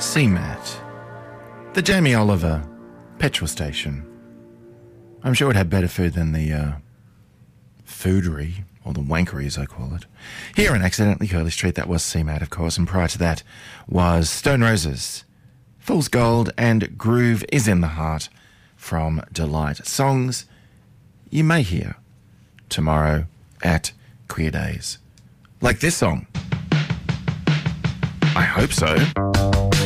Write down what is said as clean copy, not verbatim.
CMAT. The Jamie Oliver petrol station. I'm sure it had better food than the foodery, or the wankery as I call it. Here in Accidentally Curly Street, that was CMAT, of course, and prior to that was Stone Roses, Fool's Gold, and Groove is in the Heart from Delight. Songs you may hear tomorrow at Queer Days. Like this song. I hope so.